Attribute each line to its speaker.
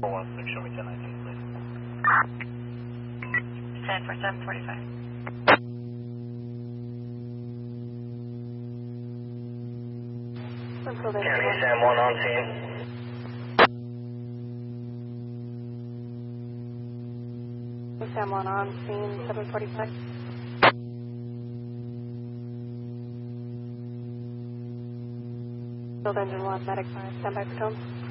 Speaker 1: 416, show me 1019, please.
Speaker 2: 10 for 745.
Speaker 3: County San Juan on scene.
Speaker 4: San Juan on scene, 745. Field engine 1, medic 5, standby for tone.